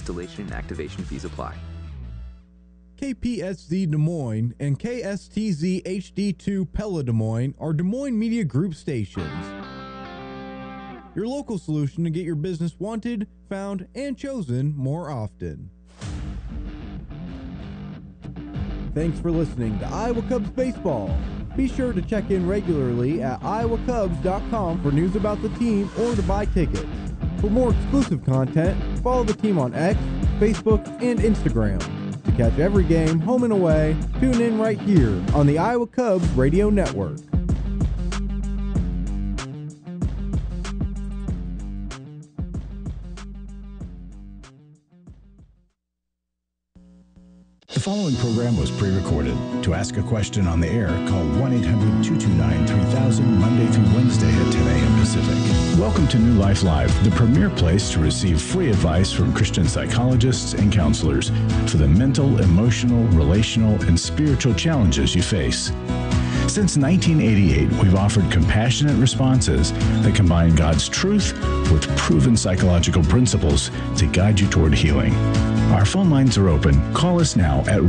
Installation and activation fees apply. KPSZ Des Moines and KSTZ HD2 Pella Des Moines are Des Moines Media Group stations. Your local solution to get your business wanted, found, and chosen more often. Thanks for listening to Iowa Cubs Baseball. Be sure to check in regularly at iowacubs.com for news about the team or to buy tickets. For more exclusive content, follow the team on X, Facebook, and Instagram. To catch every game, home and away, tune in right here on the Iowa Cubs Radio Network. The following program was pre-recorded. To ask a question on the air, call 1-800-229-3000 Monday through Wednesday at 10 a.m. Pacific. Welcome to New Life Live, the premier place to receive free advice from Christian psychologists and counselors for the mental, emotional, relational, and spiritual challenges you face. Since 1988, we've offered compassionate responses that combine God's truth with proven psychological principles to guide you toward healing. Our phone lines are open. Call us now at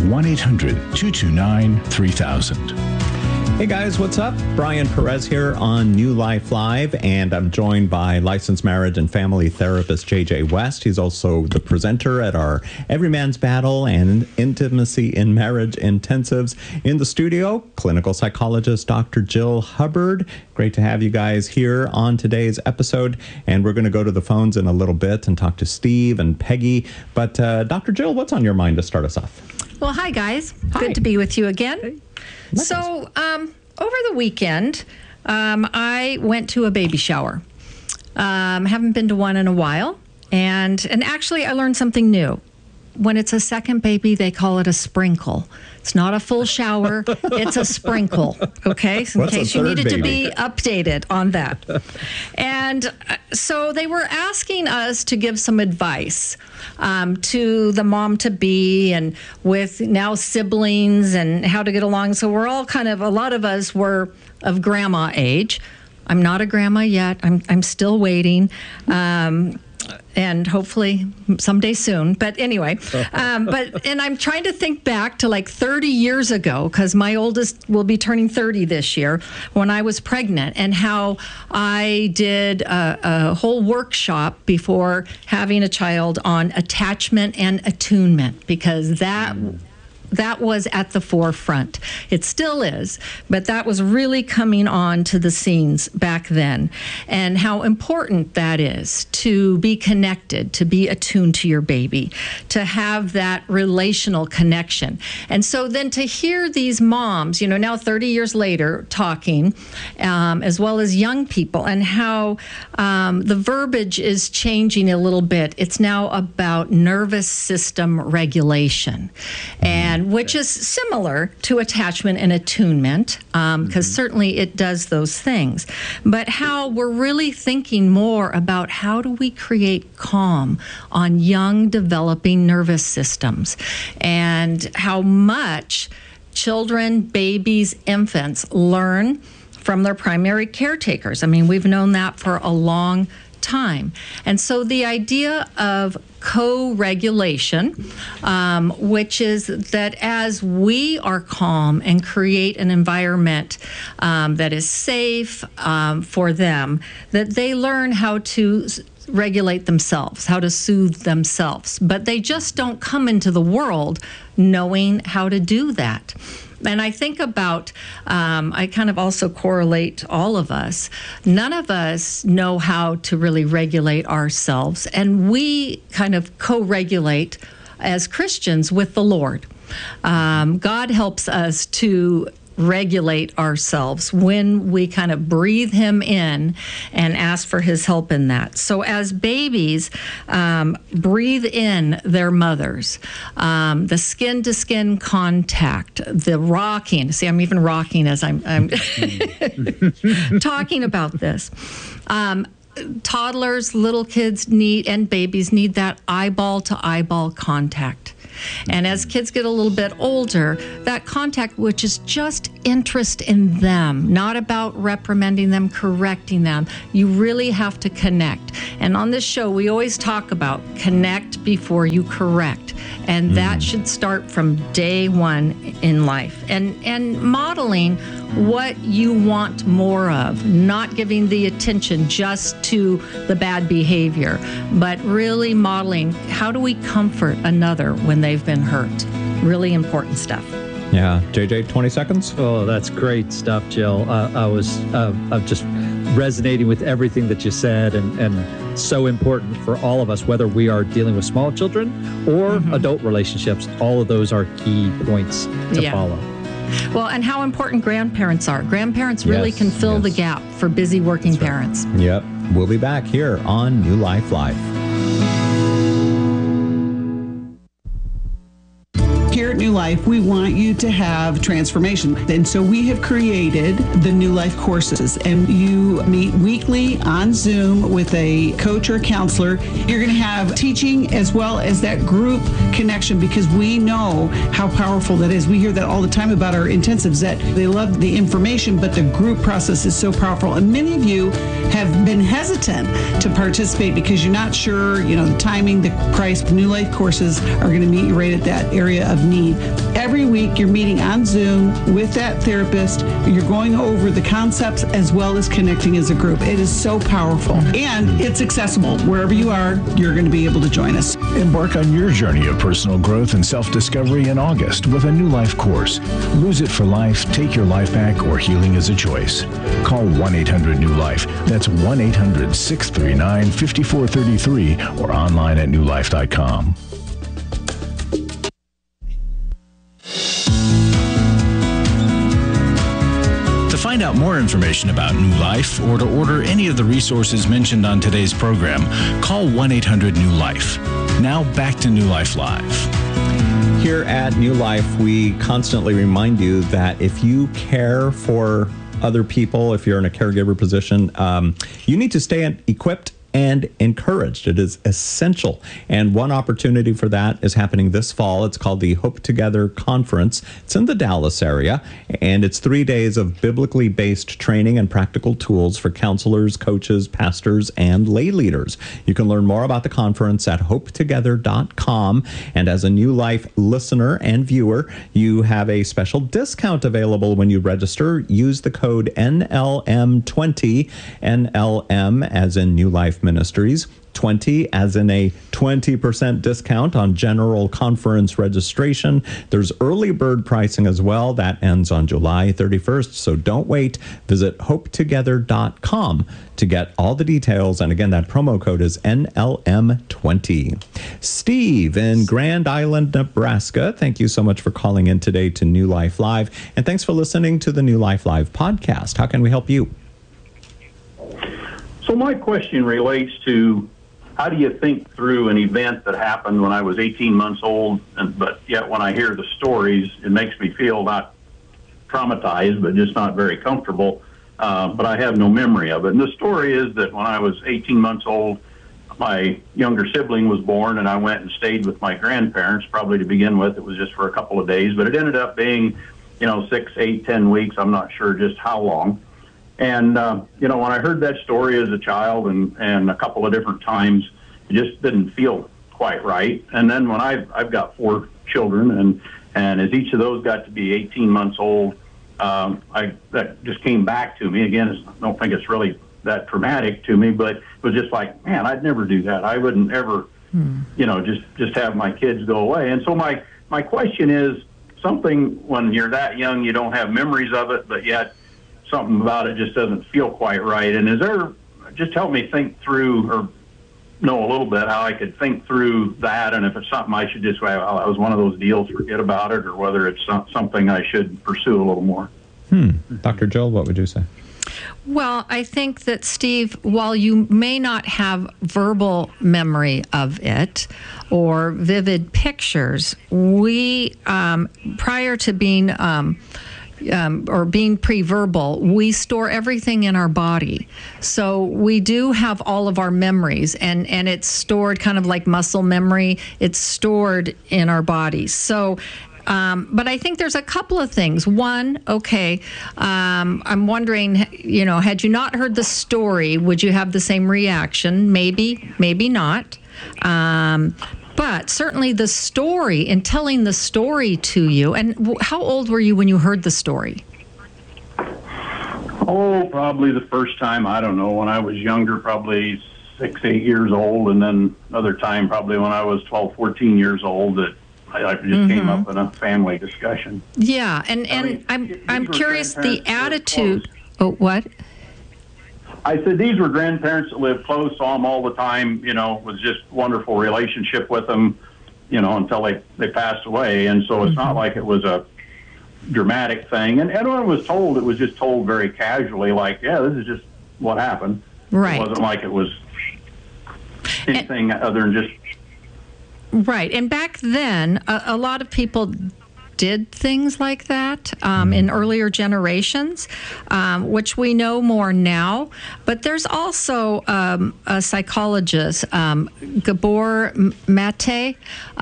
1-800-229-3000. Hey guys, what's up? Brian Perez here on New Life Live, and I'm joined by licensed marriage and family therapist JJ West. He's also the presenter at our Every Man's Battle and Intimacy in Marriage intensives. In the studio, clinical psychologist Dr. Jill Hubbard. Great to have you guys here on today's episode, and we're going to go to the phones in a little bit and talk to Steve and Peggy. But Dr. Jill, what's on your mind to start us off? Well, hi guys. Hi. Good to be with you again. Hey. So, over the weekend, I went to a baby shower. Haven't been to one in a while, and actually I learned something new. When it's a second baby, they call it a sprinkle. It's not a full shower, it's a sprinkle, okay? In case you needed to be updated on that. And so they were asking us to give some advice to the mom-to-be and with now siblings and how to get along. So we're all a lot of us were of grandma age. I'm not a grandma yet. I'm still waiting. And hopefully someday soon. But anyway, and I'm trying to think back to like 30 years ago, because my oldest will be turning 30 this year, when I was pregnant, and how I did a whole workshop before having a child on attachment and attunement, because that was at the forefront. It still is, but that was really coming on to the scenes back then, and how important that is to be connected, to be attuned to your baby, to have that relational connection. And so then to hear these moms, now 30 years later, talking, as well as young people, and how the verbiage is changing a little bit. It's now about nervous system regulation, and which is similar to attachment and attunement, because certainly it does those things. But how we're really thinking more about how do we create calm on young developing nervous systems, and how much children, babies, infants learn from their primary caretakers. I mean, we've known that for a long time. And so the idea of co-regulation, which is that as we are calm and create an environment that is safe for them, that they learn how to regulate themselves, how to soothe themselves. But they just don't come into the world knowing how to do that. And I think about, I kind of also correlate all of us. None of us know how to really regulate ourselves, and we kind of co-regulate as Christians with the Lord. God helps us to regulate ourselves when we kind of breathe him in and ask for his help in that. So as babies breathe in their mothers, the skin-to-skin contact, the rocking. See, I'm even rocking as I'm talking about this. Toddlers, little kids need, and babies need that eyeball-to-eyeball contact. And as kids get a little bit older, that contact, which is just interest in them, not about reprimanding them, correcting them, you really have to connect. And on this show, we always talk about connect before you correct. And that should start from day one in life. And modeling what you want more of, not giving the attention just to the bad behavior, but really modeling how do we comfort another when they've been hurt. Really important stuff. Yeah. JJ, 20 seconds? Oh, that's great stuff, Jill. I was just resonating with everything that you said, and so important for all of us, whether we are dealing with small children or adult relationships. All of those are key points to follow. Well, and how important grandparents are. Grandparents really can fill the gap for busy working parents. Yep. We'll be back here on New Life Live. Here at New Life, we want you to have transformation. And so we have created the New Life courses, and you meet weekly on Zoom with a coach or counselor. You're going to have teaching as well as that group connection, because we know how powerful that is. We hear that all the time about our intensives, that they love the information, but the group process is so powerful. And many of you have been hesitant to participate because you're not sure, the timing, the price. New Life courses are going to meet you right at that area of need. Every week you're meeting on Zoom with that therapist. You're going over the concepts as well as connecting as a group. It is so powerful, and it's accessible. Wherever you are, you're going to be able to join us. Embark on your journey of personal growth and self-discovery in August with a New Life course. Lose it for life, take your life back, or healing is a choice. Call 1-800-NEW-LIFE. That's 1-800-639-5433 or online at newlife.com. To find out more information about New Life or to order any of the resources mentioned on today's program, call 1-800-NEW-LIFE. Now back to New Life Live. Here at New Life, we constantly remind you that if you care for other people, if you're in a caregiver position, you need to stay equipped and encouraged. It is essential. And one opportunity for that is happening this fall. It's called the Hope Together Conference. It's in the Dallas area, and it's 3 days of biblically based training and practical tools for counselors, coaches, pastors, and lay leaders. You can learn more about the conference at hopetogether.com. And as a New Life listener and viewer, you have a special discount available when you register. Use the code NLM20, NLM as in New Life Ministries, 20 as in a 20% discount on general conference registration. There's early bird pricing as well. That ends on July 31st, so don't wait. Visit hopetogether.com to get all the details. And again, that promo code is NLM20. Steve in Grand Island, Nebraska, thank you so much for calling in today to New Life Live. And thanks for listening to the New Life Live podcast. How can we help you? So my question relates to, how do you think through an event that happened when I was 18 months old, but yet when I hear the stories, it makes me feel not traumatized, but just not very comfortable, but I have no memory of it. And the story is that when I was 18 months old, my younger sibling was born, and I went and stayed with my grandparents. Probably to begin with, it was just for a couple of days, but it ended up being, 6, 8, 10 weeks. I'm not sure just how long. And, when I heard that story as a child and a couple of different times, it just didn't feel quite right. And then when I've got 4 children, and as each of those got to be 18 months old, that just came back to me. Again, I don't think it's really that traumatic to me, but it was just like, man, I'd never do that. I wouldn't ever, just have my kids go away. And so my question is, something when you're that young, you don't have memories of it, but yet something about it just doesn't feel quite right. And just help me think through, or know a little bit how I could think through that, and if it's something I should just, well, that was one of those deals, forget about it, or whether it's something I should pursue a little more. Dr. Jill, what would you say? Well, I think that, Steve, while you may not have verbal memory of it or vivid pictures, we, prior to being or being pre-verbal, we store everything in our body. So we do have all of our memories, and it's stored kind of like muscle memory. It's stored in our bodies. So, but I think there's a couple of things. One, okay, I'm wondering, had you not heard the story, would you have the same reaction? Maybe, maybe not. But certainly the story, and telling the story to you, and how old were you when you heard the story? Oh, probably the first time, I don't know, when I was younger, probably 6, 8 years old, and then another time probably when I was 12, 14 years old that I just came up in a family discussion. Yeah, and I'm curious the attitude. Oh, what? I said these were grandparents that lived close, saw them all the time, was just wonderful relationship with them, until they passed away. And so it's not like it was a dramatic thing. And everyone was told, it was just told very casually, like, yeah, this is just what happened. Right. It wasn't like it was anything other than just... Right. And back then, a lot of people did things like that in earlier generations, which we know more now. But there's also a psychologist, Gabor Mate,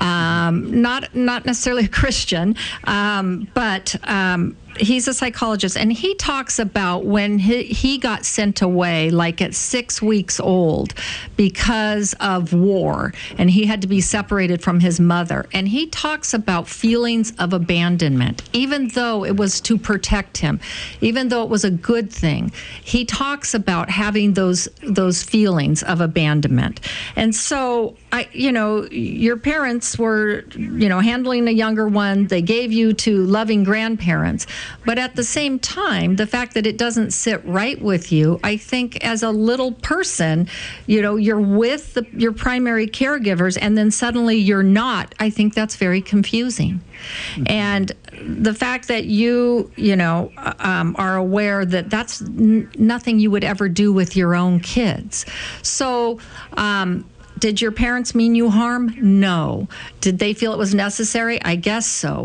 not necessarily a Christian, but he's a psychologist, and he talks about when he got sent away, like at 6 weeks old, because of war, and he had to be separated from his mother. And he talks about feelings of abandonment, even though it was to protect him, even though it was a good thing. He talks about having those feelings of abandonment. And so, your parents were, handling a younger one. They gave you to loving grandparents. But at the same time, the fact that it doesn't sit right with you, I think as a little person, you're with your primary caregivers and then suddenly you're not. I think that's very confusing. Mm-hmm. And the fact that you are aware that that's nothing you would ever do with your own kids. So, did your parents mean you harm? No. Did they feel it was necessary? I guess so.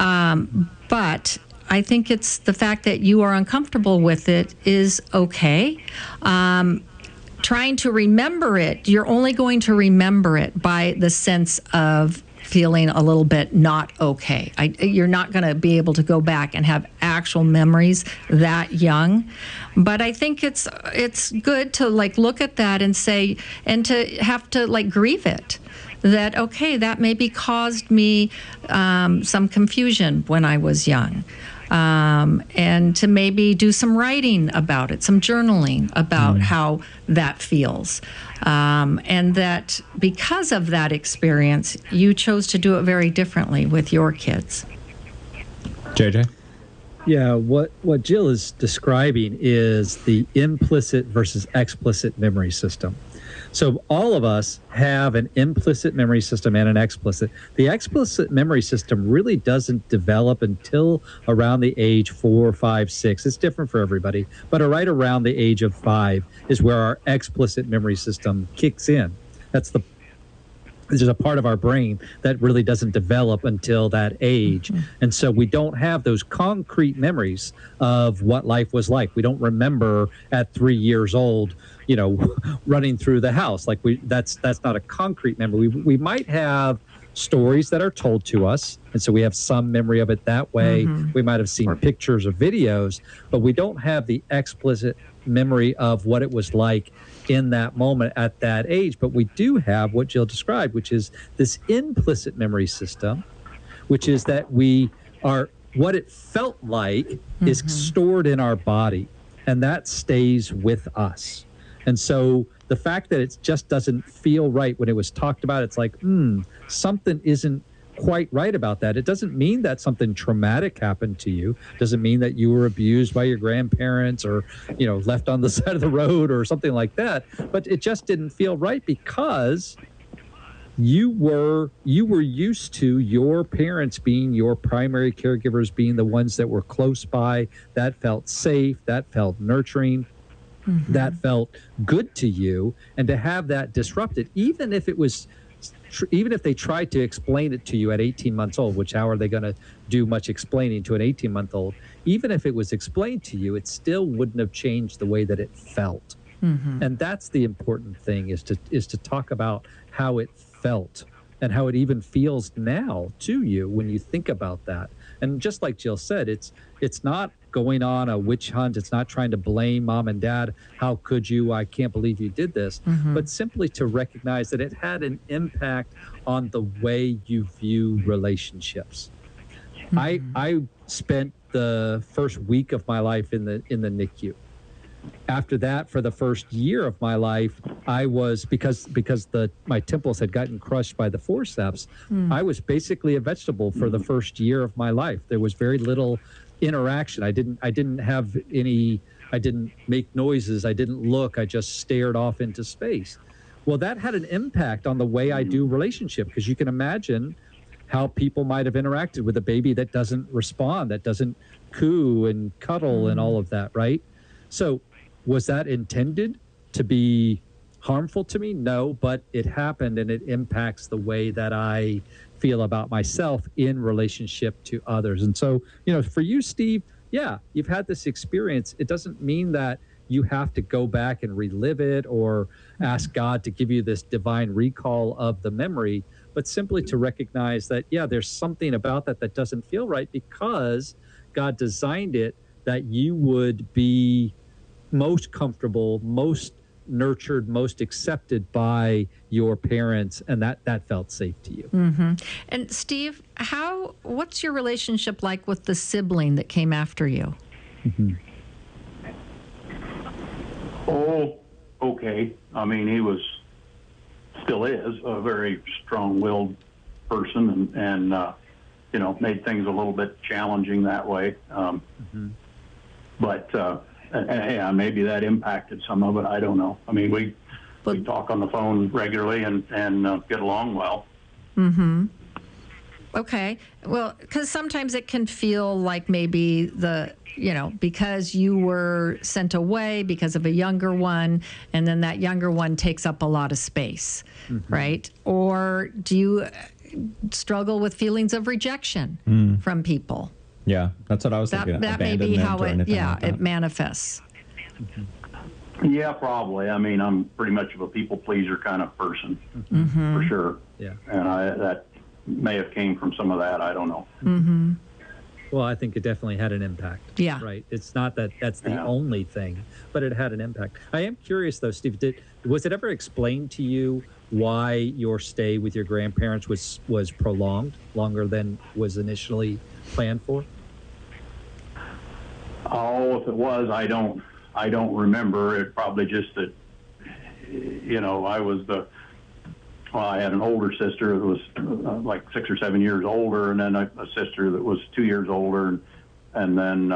But I think it's the fact that you are uncomfortable with it is okay. Trying to remember it, you're only going to remember it by the sense of feeling a little bit not okay. You're not going to be able to go back and have actual memories that young. But I think it's good to look at that and say, and to have to grieve it. That, okay, that maybe caused me some confusion when I was young. And to maybe do some writing about it, some journaling about how that feels. And that because of that experience, you chose to do it very differently with your kids. JJ? Yeah, what Jill is describing is the implicit versus explicit memory system. So all of us have an implicit memory system and an explicit. The explicit memory system really doesn't develop until around the age 4, 5, 6. It's different for everybody, but right around the age of 5 is where our explicit memory system kicks in. There's a part of our brain that really doesn't develop until that age. Mm-hmm. And so we don't have those concrete memories of what life was like. We don't remember at 3 years old, running through the house. That's not a concrete memory. We might have stories that are told to us, and so we have some memory of it that way. Mm-hmm. We might have seen pictures or videos, but we don't have the explicit memory of what it was like in that moment at that age. But we do have what Jill described, which is this implicit memory system, which is that what it felt like is stored in our body, and that stays with us. And so the fact that it just doesn't feel right when it was talked about, it's like, something isn't quite right about that. It doesn't mean that something traumatic happened to you. It doesn't mean that you were abused by your grandparents or, left on the side of the road or something like that. But it just didn't feel right because you were used to your parents being your primary caregivers, being the ones that were close by, that felt safe, that felt nurturing. Mm-hmm. That felt good to you, and to have that disrupted, even if it was even if they tried to explain it to you at 18 months old, which how are they going to do much explaining to an 18-month-old? Even if it was explained to you, it still wouldn't have changed the way that it felt. And that's the important thing, is to talk about how it felt and how it even feels now to you when you think about that. And just like Jill said, it's not going on a witch hunt. It's not trying to blame mom and dad. How could you? I can't believe you did this. But simply to recognize that it had an impact on the way you view relationships. I spent the first week of my life in the NICU. After that, for the first year of my life, I was, because my temples had gotten crushed by the forceps, I was basically a vegetable for the first year of my life. There was very little interaction. I didn't have any, I didn't make noises, I didn't look, I just stared off into space. Well, that had an impact on the way I do relationship, because you can imagine how people might have interacted with a baby that doesn't respond, that doesn't coo and cuddle and all of that, right? So was that intended to be harmful to me? No, but it happened, and it impacts the way that I feel about myself in relationship to others. And so, for you, Steve, yeah, you've had this experience. It doesn't mean that you have to go back and relive it or ask God to give you this divine recall of the memory, but simply to recognize that, yeah, there's something about that doesn't feel right, because God designed it that you would be most comfortable, most nurtured, most accepted by your parents, and that felt safe to you. And Steve, what's your relationship like with the sibling that came after you? Oh, okay. I mean, he still is a very strong-willed person, and made things a little bit challenging that way. But yeah, maybe that impacted some of it. I don't know. I mean, we talk on the phone regularly and get along well. Okay. Well, because sometimes it can feel like maybe because you were sent away because of a younger one, and then that younger one takes up a lot of space, right? Or do you struggle with feelings of rejection from people? Yeah, that's what I was thinking. That may be how it manifests. Yeah, probably. I mean, I'm pretty much of a people pleaser kind of person, for sure. Yeah, and that may have came from some of that. I don't know. Well, I think it definitely had an impact. Yeah. Right. It's not that that's the only thing, but it had an impact. I am curious, though, Steve, was it ever explained to you why your stay with your grandparents was prolonged, longer than was initially planned for? Oh, if it was, I don't remember. It probably just that, I had an older sister that was like 6 or 7 years older, and then a sister that was 2 years older, and then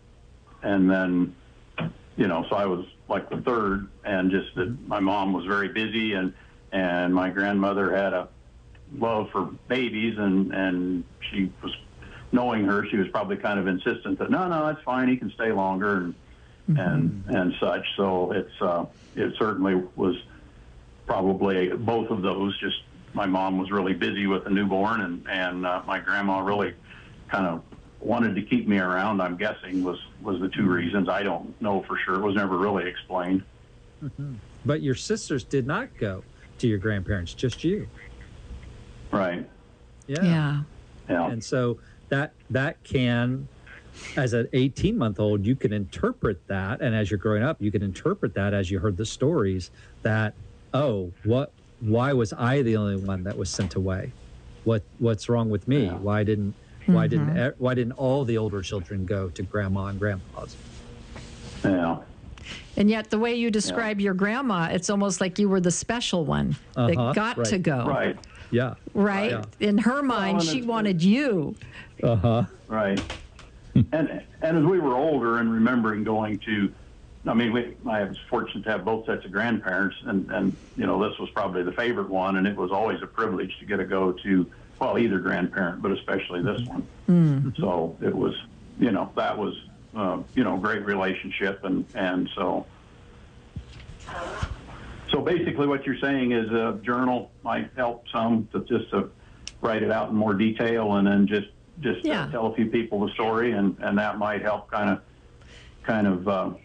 so I was like the third, and just that my mom was very busy, and my grandmother had a love for babies, and she was, knowing her, she was probably kind of insistent that no, that's fine, he can stay longer, and such. So it certainly was probably both of those. Just my mom was really busy with a newborn, and my grandma really kind of wanted to keep me around, I'm guessing, was the two reasons. I don't know for sure. It was never really explained. But your sisters did not go to your grandparents, just you. Right. Yeah. And so that can, as an 18-month-old, you can interpret that, and as you're growing up, you can interpret that as you heard the stories that, why was I the only one that was sent away? What's wrong with me? Yeah. Why didn't all the older children go to grandma and grandpa's? Yeah. And yet the way you describe your grandma, it's almost like you were the special one that got to go. Right. Yeah. Right? Yeah. In her mind, she wanted you. Right. And as we were older and remembering going to, I was fortunate to have both sets of grandparents, and this was probably the favorite one, and it was always a privilege to get to go to, well, either grandparent, but especially this one. So it was, that was, great relationship, and so So basically what you're saying is a journal might help some to write it out in more detail and then just tell a few people the story, and that might help kind of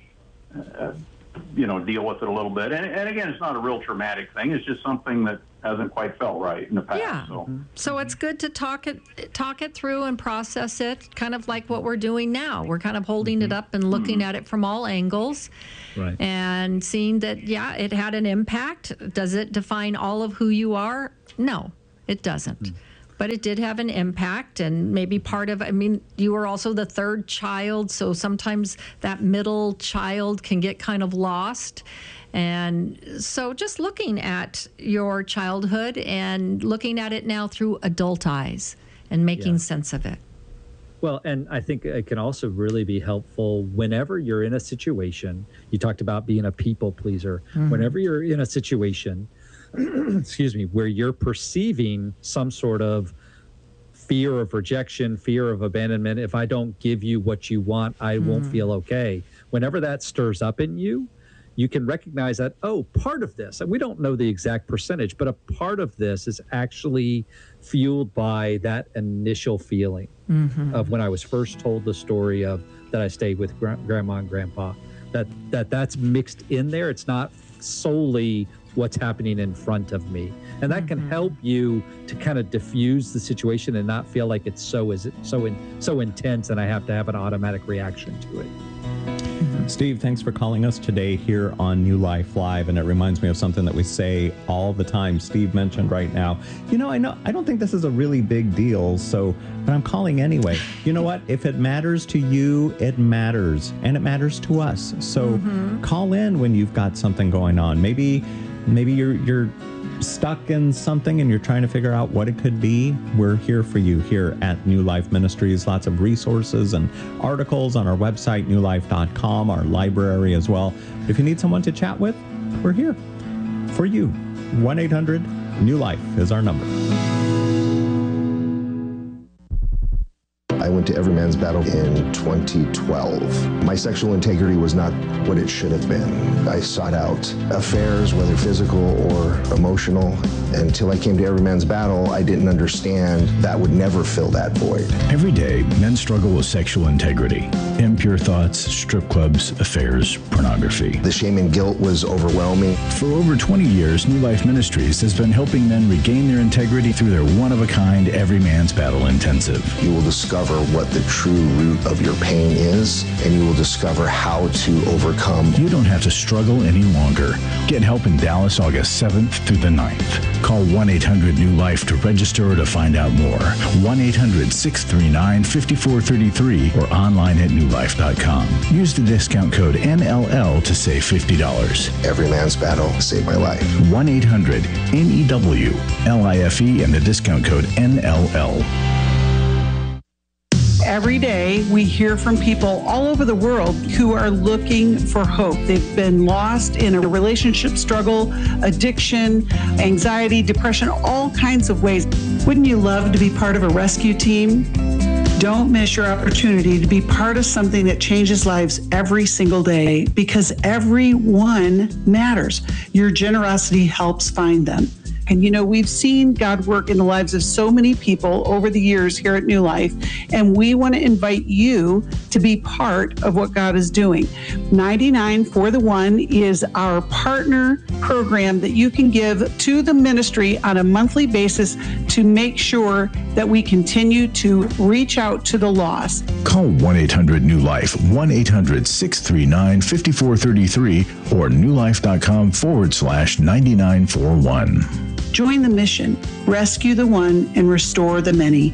deal with it a little bit. And again, it's not a real traumatic thing. It's just something that hasn't quite felt right in the past. Yeah. So it's good to talk it through and process it, kind of like what we're doing now. We're kind of holding it up and looking at it from all angles, Right. and seeing that, it had an impact. Does it define all of who you are? No, it doesn't. But it did have an impact, and maybe you were also the third child, so sometimes that middle child can get kind of lost. And so just looking at your childhood and looking at it now through adult eyes and making sense of it. Well, and I think it can also really be helpful whenever you're in a situation. You talked about being a people pleaser. Whenever you're in a situation, excuse me, where you're perceiving some sort of fear of rejection, fear of abandonment. If I don't give you what you want, I won't feel okay. Whenever that stirs up in you, you can recognize that, part of this, and we don't know the exact percentage, but a part of this is actually fueled by that initial feeling of when I was first told the story of that I stayed with grandma and grandpa, that's mixed in there. It's not solely what's happening in front of me. And that can help you to kind of diffuse the situation and not feel like it's so intense and I have to have an automatic reaction to it. Steve, thanks for calling us today here on New Life Live. And it reminds me of something that we say all the time. Steve mentioned right now, I don't think this is a really big deal, but I'm calling anyway. You know what? If it matters to you, it matters. And it matters to us. So call in when you've got something going on. Maybe you're stuck in something and you're trying to figure out what it could be. We're here for you here at New Life Ministries. Lots of resources and articles on our website, newlife.com, our library as well. If you need someone to chat with, we're here for you. 1-800-NEW-LIFE is our number. I went to Every Man's Battle in 2012. My sexual integrity was not what it should have been. I sought out affairs, whether physical or emotional. Until I came to Every Man's Battle, I didn't understand that would never fill that void. Every day, men struggle with sexual integrity. Impure thoughts, strip clubs, affairs, pornography. The shame and guilt was overwhelming. For over 20 years, New Life Ministries has been helping men regain their integrity through their one-of-a-kind Every Man's Battle Intensive. You will discover what the true root of your pain is, and you will discover how to overcome. You don't have to struggle any longer. Get help in Dallas August 7th through the 9th. Call 1-800-NEW-LIFE to register or to find out more. 1-800-639-5433 or online at newlife.com. Use the discount code NLL to save $50. Every Man's Battle saved my life. 1-800-NEW-LIFE and the discount code NLL. Every day, we hear from people all over the world who are looking for hope. They've been lost in a relationship struggle, addiction, anxiety, depression, all kinds of ways. Wouldn't you love to be part of a rescue team? Don't miss your opportunity to be part of something that changes lives every single day, because everyone matters. Your generosity helps find them. And we've seen God work in the lives of so many people over the years here at New Life, and we want to invite you to be part of what God is doing. 99 for the One is our partner program that you can give to the ministry on a monthly basis to make sure that we continue to reach out to the lost. Call 1-800-NEW-LIFE, 1-800-639-5433 or newlife.com/9941. Join the mission, rescue the one, and restore the many.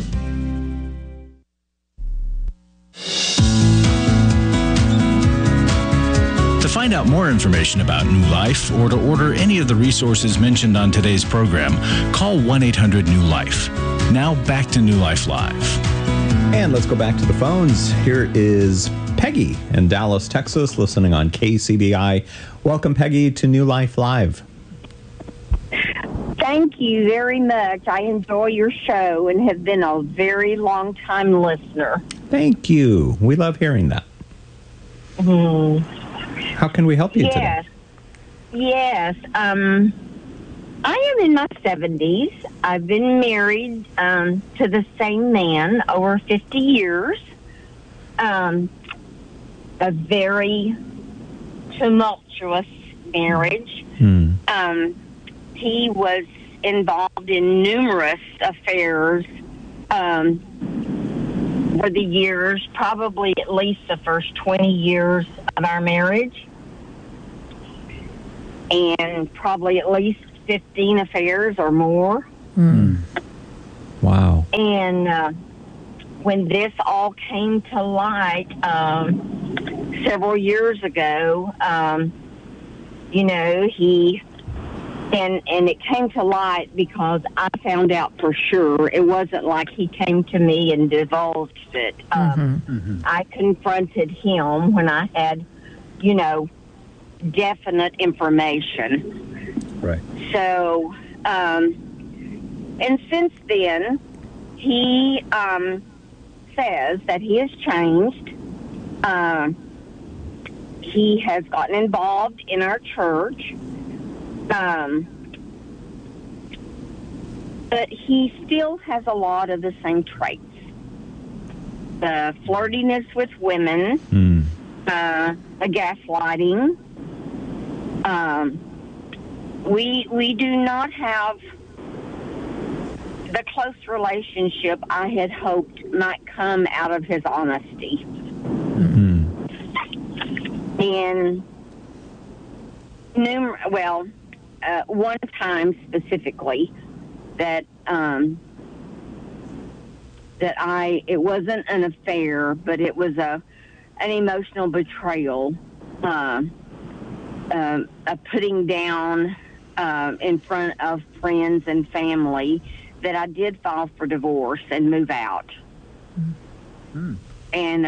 To find out more information about New Life or to order any of the resources mentioned on today's program, call 1-800-NEW-LIFE. Now back to New Life Live. And let's go back to the phones. Here is Peggy in Dallas, Texas, listening on KCBI. Welcome, Peggy, to New Life Live. Thank you very much. I enjoy your show and have been a very long time listener. Thank you. We love hearing that. How can we help you today? Yes. I am in my 70s. I've been married to the same man over 50 years. A very tumultuous marriage. He was involved in numerous affairs for the years, probably at least the first 20 years of our marriage, and probably at least 15 affairs or more. Wow. And when this all came to light several years ago, he and it came to light because I found out for sure. It wasn't like he came to me and divulged it. I confronted him when I had, definite information. Right. So, and since then, he says that he has changed. He has gotten involved in our church. But he still has a lot of the same traits. The flirtiness with women, the gaslighting. We do not have the close relationship I had hoped might come out of his honesty. And one time specifically that it wasn't an affair, but it was an emotional betrayal, a putting down in front of friends and family, that I did file for divorce and move out. And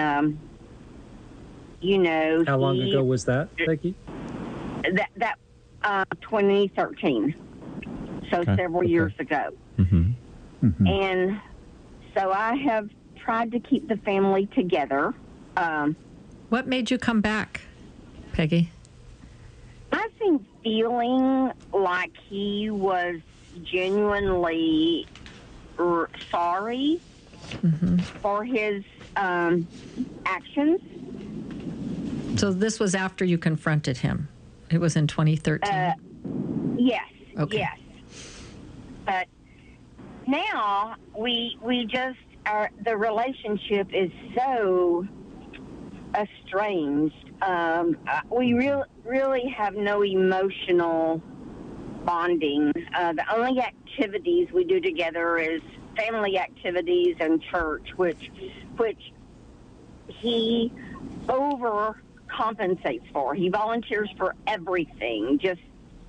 how long ago was that, Becky? That 2013. So several years ago. And so I have tried to keep the family together. What made you come back, Peggy? I think feeling like he was genuinely sorry for his actions. So this was after you confronted him. It was in 2013. Yes. Okay. Yes. But now we just the relationship is so estranged. We really have no emotional bonding. The only activities we do together is family activities and church, which he overcompensates for. He volunteers for everything. Just,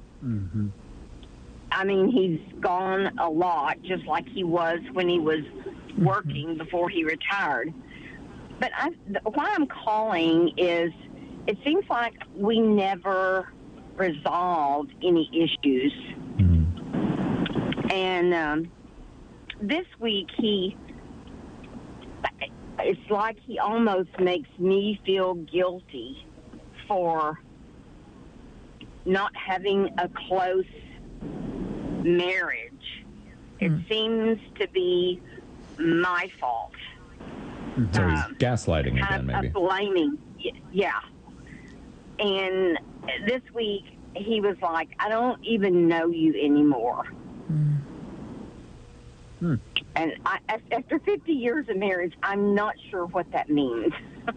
I mean, he's gone a lot, just like he was when he was working before he retired. But why I'm calling is, it seems like we never resolved any issues. And this week it's like he almost makes me feel guilty for not having a close marriage. It seems to be my fault. So he's gaslighting again, maybe. Blaming, yeah. And this week, he was like, I don't even know you anymore. And after 50 years of marriage, I'm not sure what that means.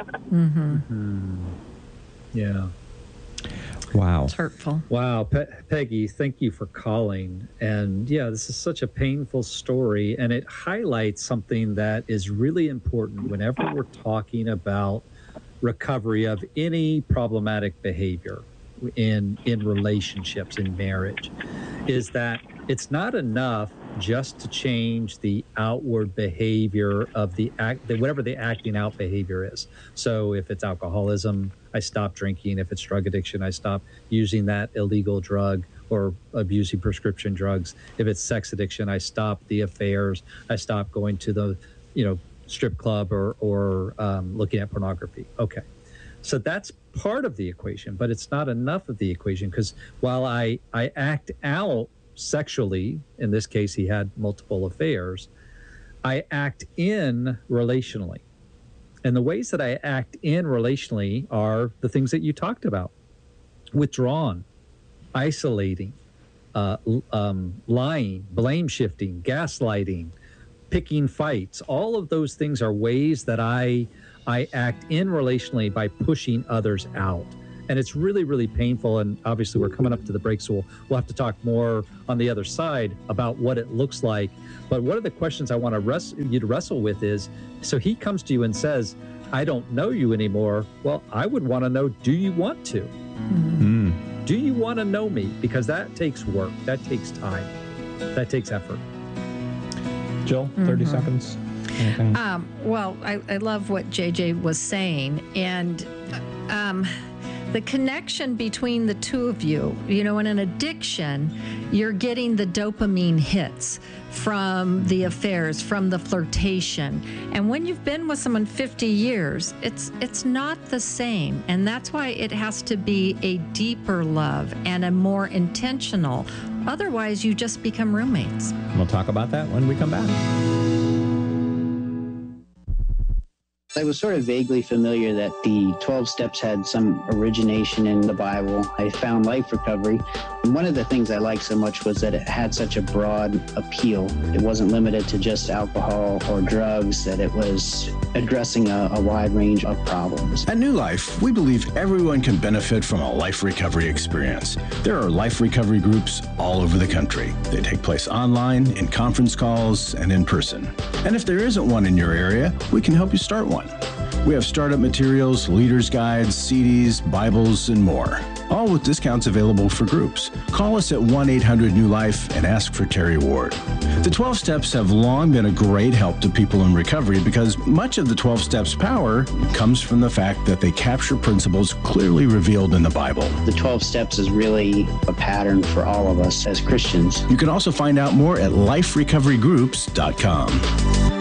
Yeah. Wow. It's hurtful. Wow. Peggy, thank you for calling. And yeah, this is such a painful story, and it highlights something that is really important whenever we're talking about recovery of any problematic behavior in relationships, in marriage, is that it's not enough just to change the outward behavior of whatever the acting out behavior is. So if it's alcoholism, I stop drinking. If it's drug addiction, I stop using that illegal drug or abusing prescription drugs. If it's sex addiction, I stop the affairs. I stop going to the, strip club or looking at pornography. Okay. So that's part of the equation, but it's not enough of the equation, because while I act out sexually, in this case he had multiple affairs, I act in relationally. And the ways that I act in relationally are the things that you talked about: withdrawn, isolating, lying, blame shifting, gaslighting, picking fights. All of those things are ways that I act in relationally by pushing others out. And it's really, really painful. And obviously we're coming up to the break, so we'll have to talk more on the other side about what it looks like. But one of the questions I want you to wrestle with is, so he comes to you and says, I don't know you anymore. Well, I would want to know, do you want to? Mm-hmm. Do you want to know me? Because that takes work. That takes time. That takes effort. Jill, 30 seconds. Well, I love what JJ was saying. And the connection between the two of you, in an addiction, you're getting the dopamine hits from the affairs, from the flirtation. And when you've been with someone 50 years, it's not the same. And that's why it has to be a deeper love and a more intentional. Otherwise, you just become roommates. We'll talk about that when we come back. I was sort of vaguely familiar that the 12 steps had some origination in the Bible. I found Life Recovery. And one of the things I liked so much was that it had such a broad appeal. It wasn't limited to just alcohol or drugs, that it was addressing a wide range of problems. At New Life, we believe everyone can benefit from a life recovery experience. There are life recovery groups all over the country. They take place online, in conference calls, and in person. And if there isn't one in your area, we can help you start one. We have startup materials, leaders' guides, CDs, Bibles, and more, all with discounts available for groups. Call us at 1-800-NEW-LIFE and ask for Terry Ward. The 12 Steps have long been a great help to people in recovery because much of the 12 Steps' power comes from the fact that they capture principles clearly revealed in the Bible. The 12 Steps is really a pattern for all of us as Christians. You can also find out more at liferecoverygroups.com.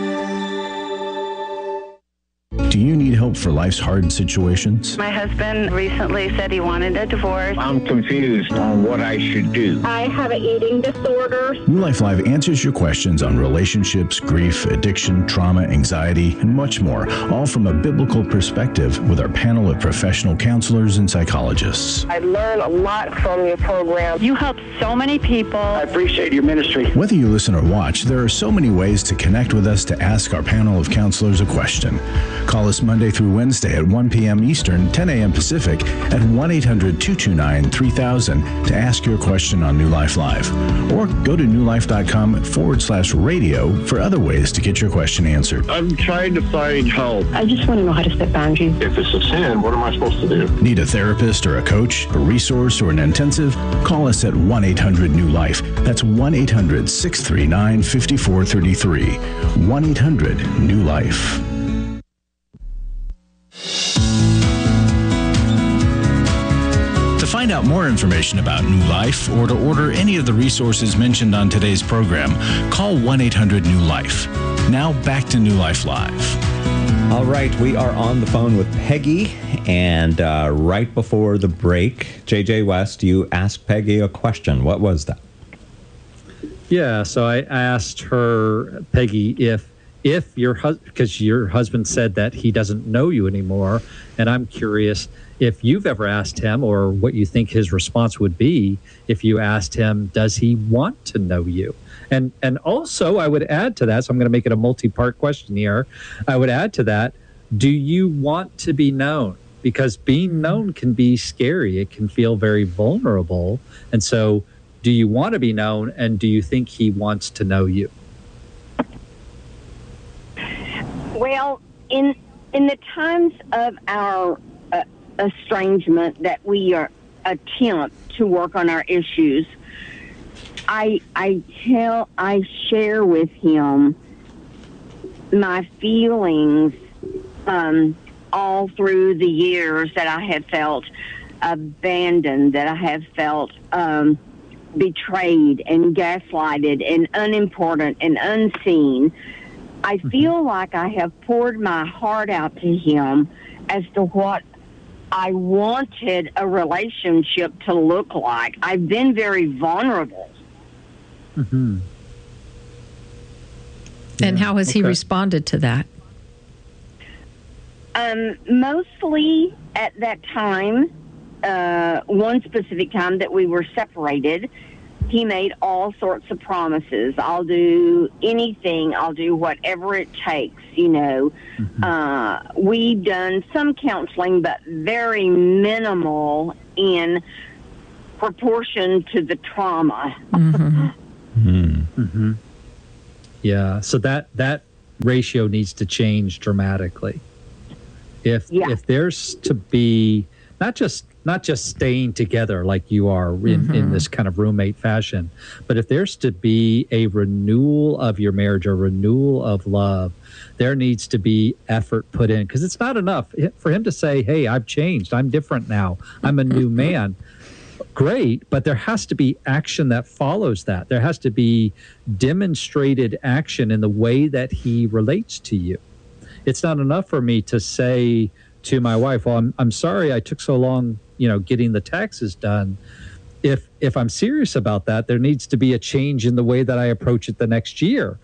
Do you need help for life's hard situations? My husband recently said he wanted a divorce. I'm confused on what I should do. I have an eating disorder. New Life Live answers your questions on relationships, grief, addiction, trauma, anxiety, and much more, all from a biblical perspective with our panel of professional counselors and psychologists. I learned a lot from your program. You help so many people. I appreciate your ministry. Whether you listen or watch, there are so many ways to connect with us to ask our panel of counselors a question. Call us Monday through Wednesday at 1 p.m. Eastern, 10 a.m. Pacific at 1-800-229-3000 to ask your question on New Life Live. Or go to newlife.com/radio for other ways to get your question answered. I'm trying to find help. I just want to know how to set boundaries. If it's a sin, what am I supposed to do? Need a therapist or a coach, a resource, or an intensive? Call us at 1-800-NEW-LIFE. That's 1-800-639-5433. 1-800-NEW-LIFE. To find out more information about New Life or to order any of the resources mentioned on today's program, call 1-800-NEW-LIFE. Now back to New Life Live. All right, we are on the phone with Peggy, and right before the break, JJ West, you asked Peggy a question. What was that? Yeah, so I asked her, Peggy, if your husband, because your husband said that he doesn't know you anymore, and I'm curious if you've ever asked him, or what you think his response would be if you asked him, does he want to know you? And also, I would add to that, so I'm going to make it a multi-part question here. I would add to that, do you want to be known? Because being known can be scary. It can feel very vulnerable. And so, do you want to be known, and do you think he wants to know you? Well, in the times of our estrangement that we attempt to work on our issues, I share with him my feelings all through the years that I have felt abandoned, that I have felt betrayed and gaslighted and unimportant and unseen. I feel like I have poured my heart out to him as to what I wanted a relationship to look like. I've been very vulnerable. Mm-hmm. And how has he responded to that? Mostly at that time, one specific time that we were separated, he made all sorts of promises. I'll do anything. I'll do whatever it takes, you know. Mm-hmm. We've done some counseling, but very minimal in proportion to the trauma. Mm-hmm. Mm-hmm. Yeah, so that ratio needs to change dramatically. If there's to be not just staying together like you are in this kind of roommate fashion, but if there's to be a renewal of your marriage, a renewal of love, there needs to be effort put in, because it's not enough for him to say, hey, I've changed, I'm different now, I'm a new man. Great, but there has to be action that follows that. There has to be demonstrated action in the way that he relates to you. It's not enough for me to say to my wife, well, I'm sorry I took so long, getting the taxes done. If I'm serious about that, there needs to be a change in the way that I approach it the next year.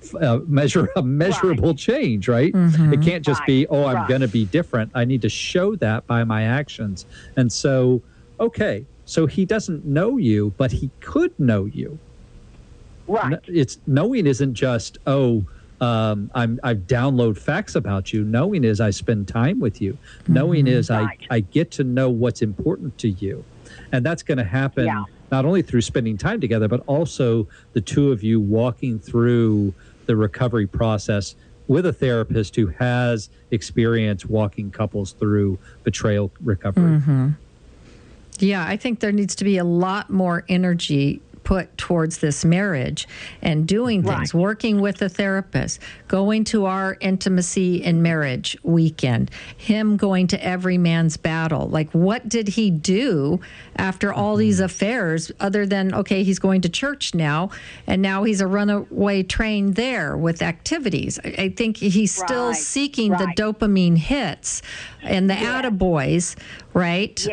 Measurable change, right? Mm-hmm. It can't just be, I'm going to be different. I need to show that by my actions. And so, so he doesn't know you, but he could know you. Right. It's knowing isn't just, I download facts about you. Knowing is I spend time with you. Knowing is I get to know what's important to you. And that's going to happen not only through spending time together, but also the two of you walking through the recovery process with a therapist who has experience walking couples through betrayal recovery. Mm-hmm. Yeah, I think there needs to be a lot more energy put towards this marriage and doing things, working with a therapist, going to our intimacy in marriage weekend, him going to Every Man's Battle. Like, what did he do after all these affairs other than, he's going to church now, and now he's a runaway train there with activities. I think he's still seeking the dopamine hits and the attaboys, right?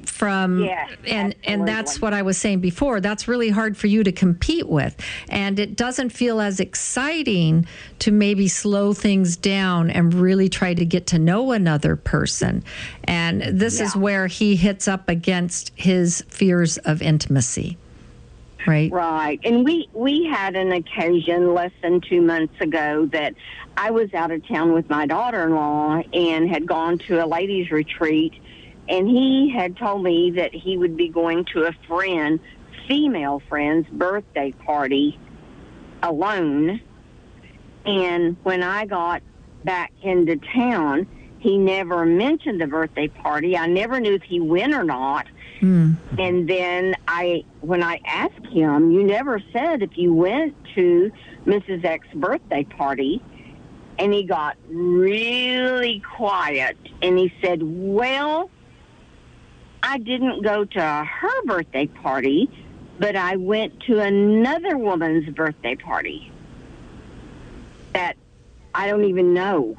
And that's what I was saying before. That's really hard for you to compete with. And it doesn't feel as exciting to maybe slow things down and really try to get to know another person. And this is where he hits up against his fears of intimacy. Right. Right. And we had an occasion less than 2 months ago that I was out of town with my daughter-in-law and had gone to a ladies' retreat, and he had told me that he would be going to a female friend's birthday party alone. And when I got back into town, he never mentioned the birthday party. I never knew if he went or not. And then when I asked him, you never said if you went to Mrs. X's birthday party, and he got really quiet, and he said, well, I didn't go to her birthday party, but I went to another woman's birthday party that I don't even know.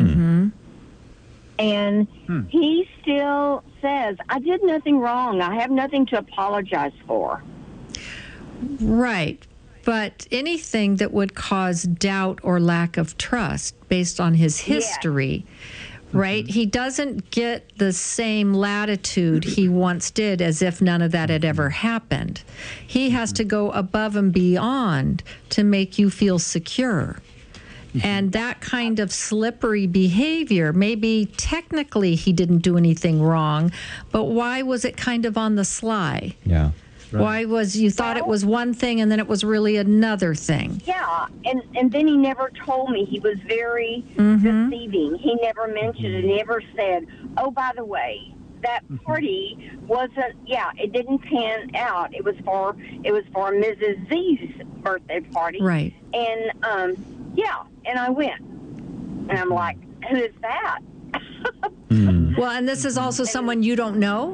And he still says, I did nothing wrong. I have nothing to apologize for. Right. But anything that would cause doubt or lack of trust based on his history, right? He doesn't get the same latitude he once did as if none of that had ever happened. He has to go above and beyond to make you feel secure. And that kind of slippery behavior, maybe technically he didn't do anything wrong, but why was it kind of on the sly? Yeah. Right. Why was you thought it was one thing and then it was really another thing? Yeah, and then he never told me. He was very deceiving. He never mentioned it. He never said, oh, by the way, that party wasn't, it didn't pan out. It was for Mrs. Z's birthday party. Right. And, and I went. And I'm like, who is that? Well, and this is also someone you don't know?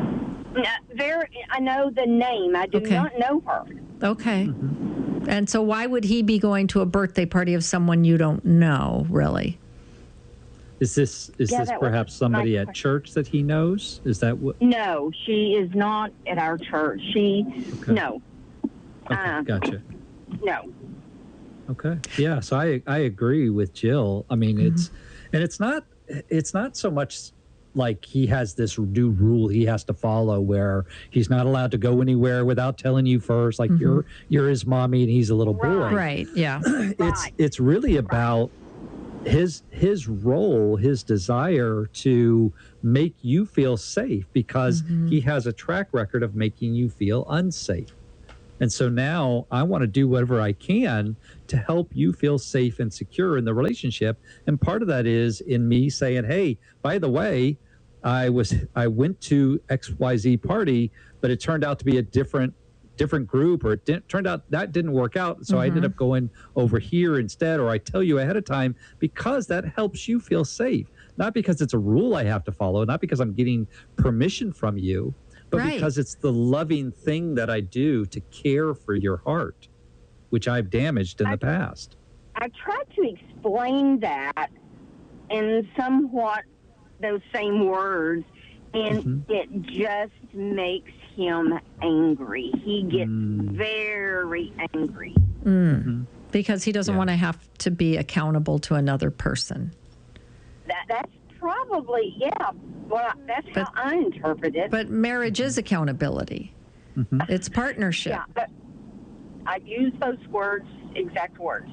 I know the name. I do not know her. Okay. And so why would he be going to a birthday party of someone you don't know, really? Is this perhaps somebody at church that he knows? Is that what? No, she is not at our church. No. Okay, gotcha. No. Okay. Yeah. So I agree with Jill. I mean, it's not so much like he has this new rule he has to follow where he's not allowed to go anywhere without telling you first. Like you're his mommy and he's a little boy. Right. Yeah. It's really about his role, his desire to make you feel safe because he has a track record of making you feel unsafe. And so now I want to do whatever I can to help you feel safe and secure in the relationship. And part of that is in me saying, hey, by the way, I went to XYZ party, but it turned out to be a different group, or turned out that didn't work out. So I ended up going over here instead, or I tell you ahead of time because that helps you feel safe. Not because it's a rule I have to follow, not because I'm getting permission from you, but because it's the loving thing that I do to care for your heart, which I've damaged in the past. I tried to explain that in somewhat those same words, and it just makes him angry. He gets very angry. Because he doesn't want to have to be accountable to another person. That's probably, well, that's how I interpret it. But marriage is accountability. It's partnership. Yeah, but I use those exact words.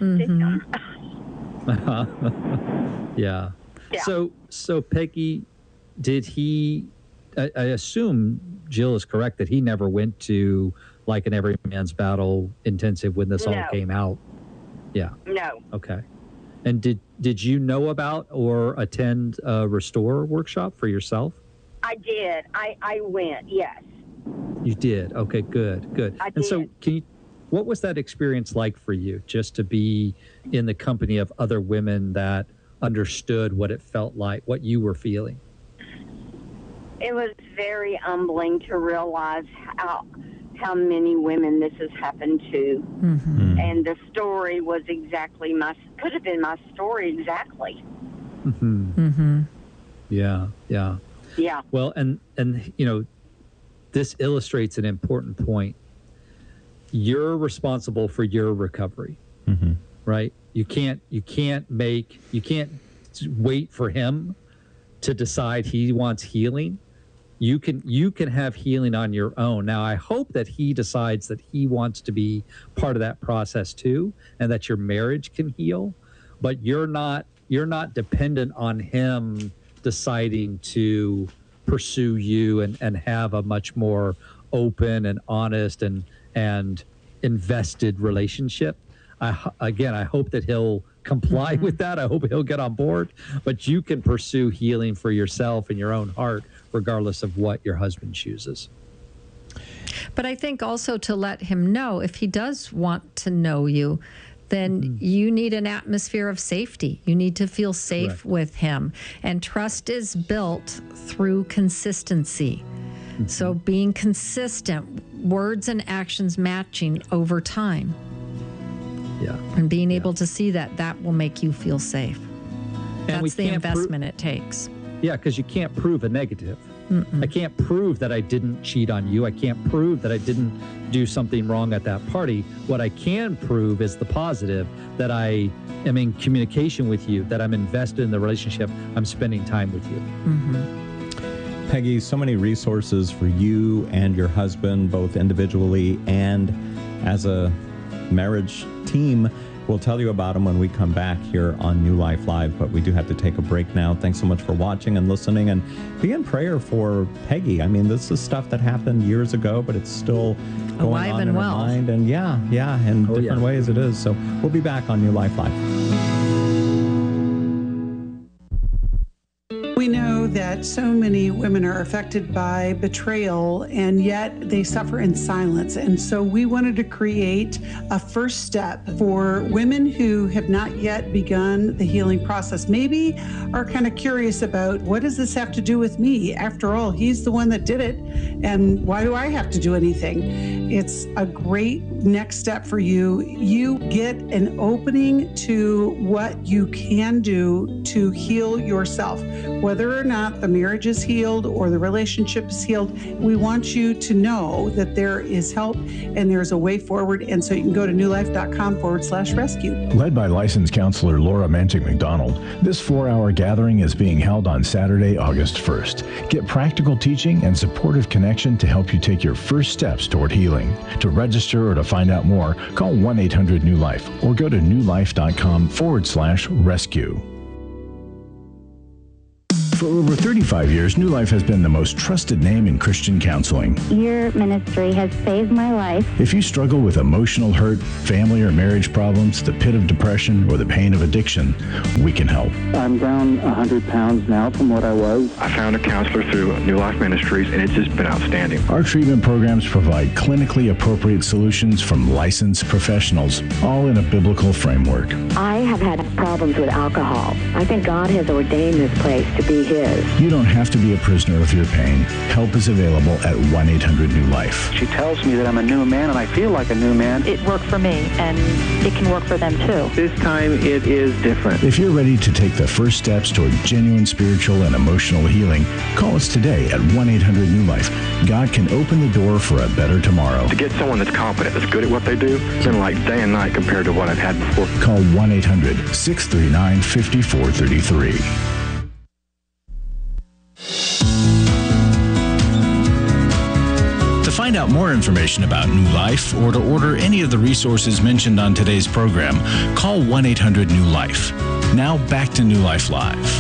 Yeah. So Peggy, did he, I assume Jill is correct that he never went to like an Every Man's Battle intensive when this all came out. Yeah. No. Okay. And did you know about or attend a Restore workshop for yourself? I did. I went, yes. You did? Okay, good. I and so what was that experience like for you, just to be in the company of other women that understood what it felt like, what you were feeling? It was very humbling to realize how many women this has happened to. And the story was could have been my story exactly. Yeah. Well, and this illustrates an important point. You're responsible for your recovery, right? You can't wait for him to decide he wants healing. You can have healing on your own. Now, I hope that he decides that he wants to be part of that process too, and that your marriage can heal. But you're not dependent on him deciding to pursue you and have a much more open and honest and invested relationship. I hope that he'll comply with that. I hope he'll get on board. But you can pursue healing for yourself and your own heart, regardless of what your husband chooses. But I think also to let him know, if he does want to know you, then you need an atmosphere of safety. You need to feel safe with him. And trust is built through consistency. So being consistent, words and actions matching over time. Yeah. And being able to see that will make you feel safe. That's the investment it takes. Yeah, because you can't prove a negative. I can't prove that I didn't cheat on you. I can't prove that I didn't do something wrong at that party. What I can prove is the positive, that I am in communication with you, that I'm invested in the relationship, I'm spending time with you. Peggy, so many resources for you and your husband, both individually and as a marriage team. We'll tell you about them when we come back here on New Life Live, but we do have to take a break now. Thanks so much for watching and listening, and be in prayer for Peggy. I mean, this is stuff that happened years ago, but it's still going alive on and in well. her mind, and in different ways it is. So we'll be back on New Life Live. We know that so many women are affected by betrayal, and yet they suffer in silence. And so we wanted to create a first step for women who have not yet begun the healing process, maybe are kind of curious about, what does this have to do with me? After all, he's the one that did it, and why do I have to do anything? It's a great next step for you. You get an opening to what you can do to heal yourself. Whether or not the marriage is healed or the relationship is healed, we want you to know that there is help and there's a way forward. And so you can go to newlife.com/rescue. Led by licensed counselor Laura Manchik McDonald, this 4-hour gathering is being held on Saturday, August 1st. Get practical teaching and supportive connection to help you take your first steps toward healing. To register or to find out more, call 1-800-NEW-LIFE or go to newlife.com/rescue. For over 35 years, New Life has been the most trusted name in Christian counseling. Your ministry has saved my life. If you struggle with emotional hurt, family or marriage problems, the pit of depression, or the pain of addiction, we can help. I'm down 100 pounds now from what I was. I found a counselor through New Life Ministries, and it's just been outstanding. Our treatment programs provide clinically appropriate solutions from licensed professionals, all in a biblical framework. I have had problems with alcohol. I think God has ordained this place to be His. You don't have to be a prisoner of your pain. Help is available at 1-800-NEW-LIFE. She tells me that I'm a new man, and I feel like a new man. It worked for me, and it can work for them too. This time it is different. If you're ready to take the first steps toward genuine spiritual and emotional healing, call us today at 1-800-NEW-LIFE. God can open the door for a better tomorrow. To get someone that's competent, that's good at what they do, it's been like day and night compared to what I've had before. Call 1-800-639-5433. To find out more information about New Life or to order any of the resources mentioned on today's program, call 1-800-NEW-LIFE. Now back to New Life Live.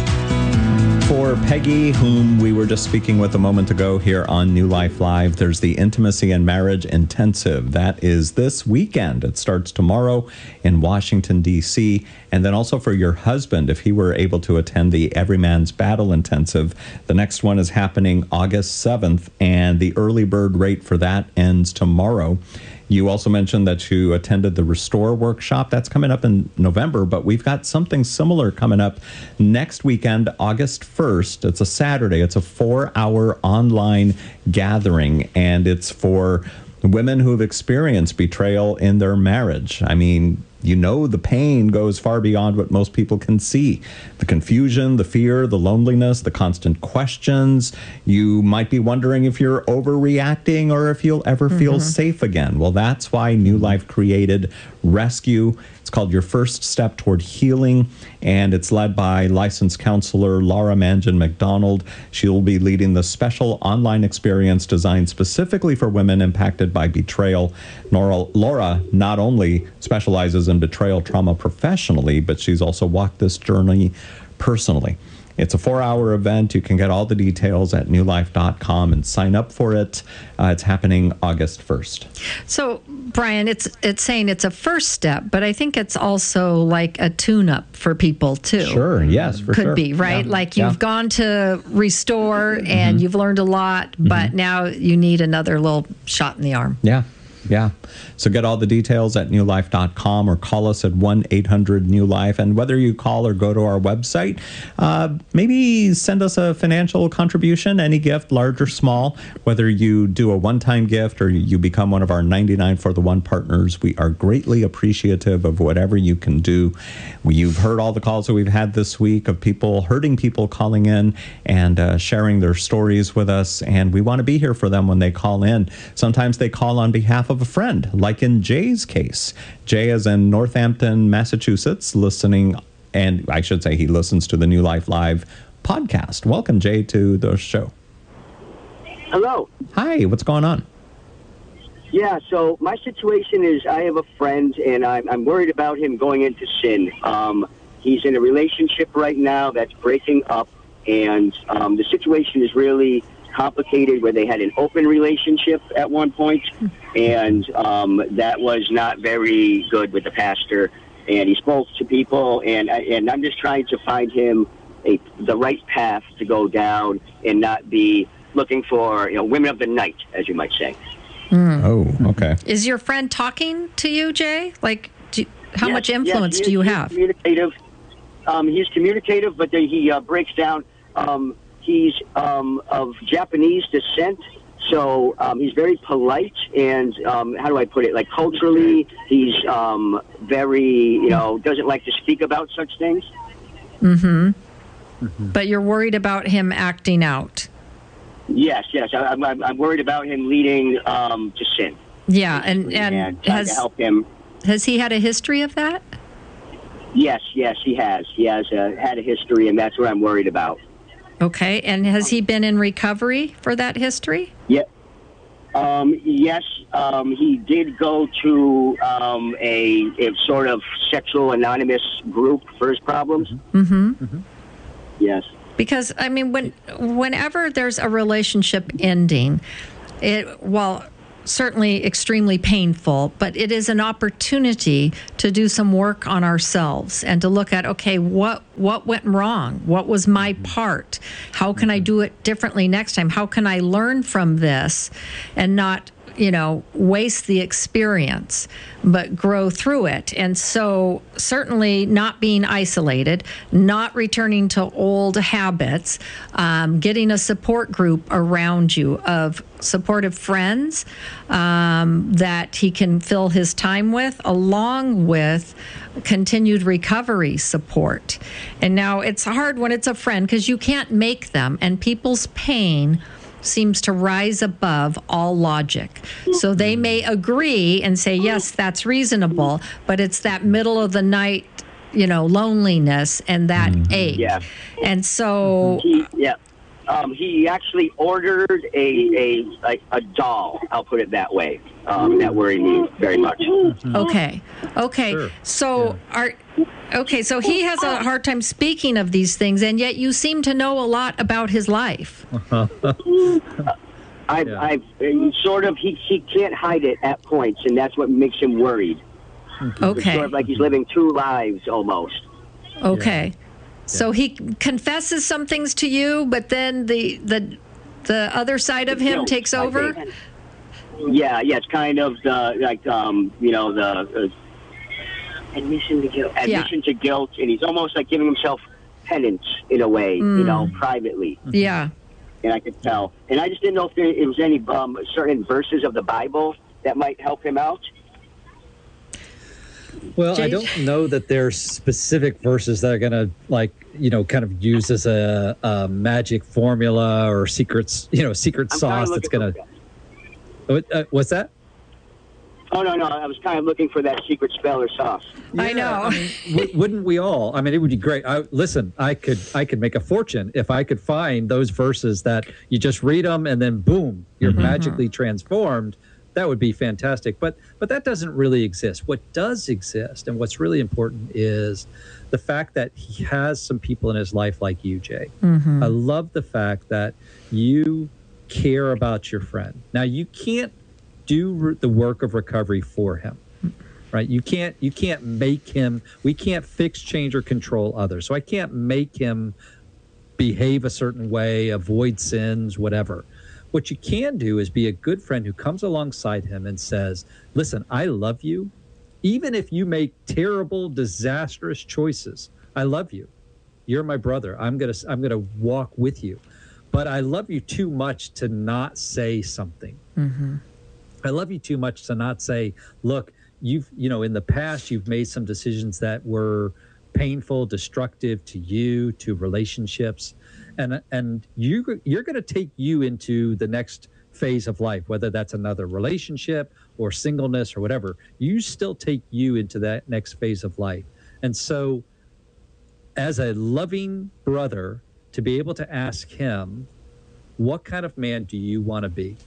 For Peggy, whom we were just speaking with a moment ago here on New Life Live, there's the Intimacy and Marriage Intensive. That is this weekend. It starts tomorrow in Washington, D.C. And then also for your husband, if he were able to attend the Every Man's Battle Intensive, the next one is happening August 7th, and the early bird rate for that ends tomorrow. You also mentioned that you attended the Restore workshop. That's coming up in November, but we've got something similar coming up next weekend, August 1st. It's a Saturday. It's a 4-hour online gathering, and it's for women who have experienced betrayal in their marriage. I mean, you know, the pain goes far beyond what most people can see. The confusion, the fear, the loneliness, the constant questions. You might be wondering if you're overreacting or if you'll ever feel safe again. Well, that's why New Life created Rescue. It's called Your First Step Toward Healing, and it's led by licensed counselor Laura Manchik McDonald. She'll be leading the special online experience designed specifically for women impacted by betrayal. Laura not only specializes in betrayal trauma professionally, but she's also walked this journey personally. It's a 4-hour event. You can get all the details at newlife.com and sign up for it. It's happening August 1st. So, Brian, it's saying it's a first step, but I think it's also like a tune-up for people, too. Sure, yes, for sure. Could be, right? Yeah. Like you've gone to Restore and you've learned a lot, but now you need another little shot in the arm. Yeah. Yeah. So get all the details at newlife.com or call us at 1-800-NEW-LIFE. And whether you call or go to our website, maybe send us a financial contribution, any gift, large or small. Whether you do a one-time gift or you become one of our 99 for the One partners, we are greatly appreciative of whatever you can do. You've heard all the calls that we've had this week of people, hurting people calling in and sharing their stories with us. And we want to be here for them when they call in. Sometimes they call on behalf of a friend, like in Jay's case. Jay is in Northampton, Massachusetts, listening, and I should say he listens to the New Life Live podcast. Welcome, Jay, to the show. Hello. Hi, what's going on? Yeah, so my situation is I have a friend, and I'm worried about him going into sin. He's in a relationship right now that's breaking up, and the situation is really complicated where they had an open relationship at one point, and that was not very good with the pastor, and he spoke to people, and I'm just trying to find him the right path to go down and not be looking for women of the night, as you might say. Oh, okay. Is your friend talking to you, Jay? Like, how much influence do you have? Communicative. He's communicative, but he breaks down. He's of Japanese descent, so he's very polite and, how do I put it, like culturally, he's very, doesn't like to speak about such things. Mm-hmm. But you're worried about him acting out. Yes. I'm worried about him leading to sin. Yeah, and trying to help him. Has he had a history of that? Yes, he has. He has had a history, and that's what I'm worried about. Okay, and has he been in recovery for that history? Yeah. Yes, he did go to a sort of sexual anonymous group for his problems. Mm-hmm. Yes. Because, I mean, whenever there's a relationship ending, certainly extremely painful, but it is an opportunity to do some work on ourselves and to look at, okay, what went wrong? What was my part? How can I do it differently next time? How can I learn from this and not, waste the experience, but grow through it? And so certainly not being isolated, not returning to old habits, getting a support group around you of supportive friends that he can fill his time with, along with continued recovery support. And now it's hard when it's a friend because you can't make them, and people's pain seems to rise above all logic. So they may agree and say, yes, that's reasonable, but it's that middle of the night, loneliness and that ache. Yeah. And so... He actually ordered a doll, I'll put it that way. That worried me very much. Okay. Sure. So so he has a hard time speaking of these things, and yet you seem to know a lot about his life. He can't hide it at points, and that's what makes him worried. Okay. It's sort of like he's living two lives almost. Okay. Yeah. So he confesses some things to you, but then the other side of him takes over? Yeah, it's kind of the admission to guilt. Admission to guilt, and he's almost like giving himself penance in a way, privately. Yeah. And I could tell. And I just didn't know if there was any certain verses of the Bible that might help him out. Well, I don't know that there's specific verses that are going to, kind of use as a magic formula or secret sauce that's going to... What's that? Oh, no. I was kind of looking for that secret spell or sauce. Yeah, I know. I mean, wouldn't we all? I mean, it would be great. I could make a fortune if I could find those verses that you just read them and then boom, you're magically transformed. That would be fantastic. But that doesn't really exist. What does exist and what's really important is the fact that he has some people in his life like you, Jay. Mm-hmm. I love the fact that you care about your friend. Now, you can't do the work of recovery for him, right? You can't make him, we can't fix, change, or control others. So I can't make him behave a certain way, avoid sins, whatever. What you can do is be a good friend who comes alongside him and says, listen, I love you. Even if you make terrible, disastrous choices, I love you. You're my brother. I'm gonna walk with you. But I love you too much to not say something. Mm-hmm. I love you too much to not say, look, in the past, you've made some decisions that were painful, destructive to you, to relationships. And you're going to take you into the next phase of life, whether that's another relationship or singleness or whatever. You still take you into that next phase of life. And so as a loving brother, to be able to ask him, what kind of man do you want to be?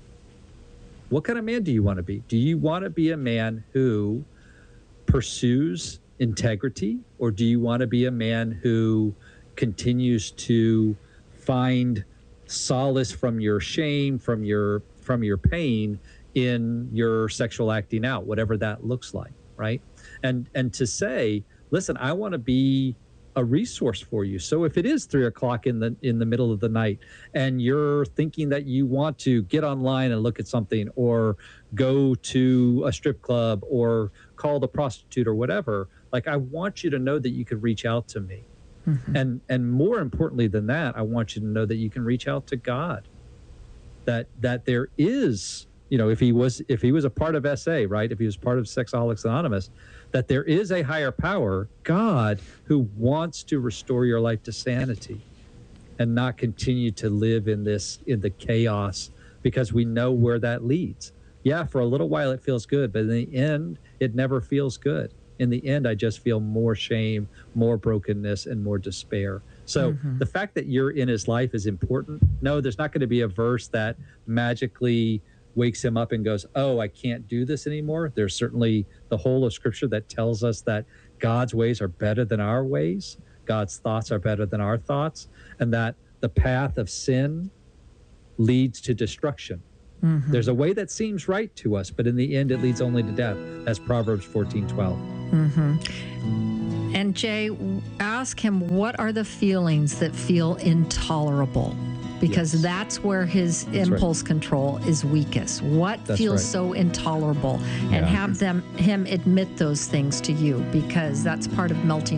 What kind of man do you want to be? Do you want to be a man who pursues integrity, or do you want to be a man who continues to find solace from your shame, from your pain in your sexual acting out, whatever that looks like, right? And to say, listen, I want to be a resource for you. So if it is 3 o'clock in the middle of the night and you're thinking that you want to get online and look at something, or go to a strip club, or call the prostitute or whatever, like, I want you to know that you can reach out to me. Mm-hmm. And more importantly than that, I want you to know that you can reach out to God. That there is, if he was a part of SA, right? If he was part of Sexaholics Anonymous, that there is a higher power, God, who wants to restore your life to sanity and not continue to live in the chaos, because we know where that leads. Yeah, for a little while it feels good, but in the end, it never feels good. In the end, I just feel more shame, more brokenness, and more despair. So the fact that you're in his life is important. No, there's not going to be a verse that magically wakes him up and goes, oh, I can't do this anymore. There's certainly the whole of Scripture that tells us that God's ways are better than our ways. God's thoughts are better than our thoughts, and that the path of sin leads to destruction. Mm-hmm. There's a way that seems right to us, but in the end, it leads only to death. That's Proverbs 14:12. Mm-hmm. And Jay, ask him, what are the feelings that feel intolerable? Because that's where his impulse control is weakest. What feels so intolerable? And have him admit those things to you, because that's part of melting